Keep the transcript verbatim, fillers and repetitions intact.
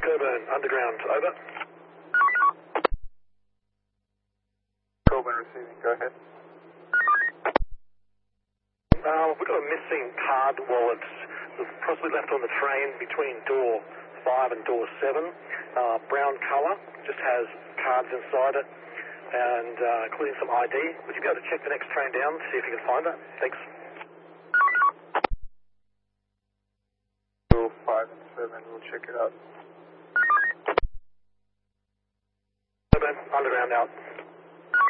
Coburn, underground, over. Coburn receiving, go ahead. Uh, we've got a missing card wallet that's possibly left on the train between door five and door seven. Uh, brown colour, just has cards inside it, and uh, including some I D. Would you be able to check the next train down to see if you can find that? Thanks. Door five and seven, we'll check it out. Coburn, underground out.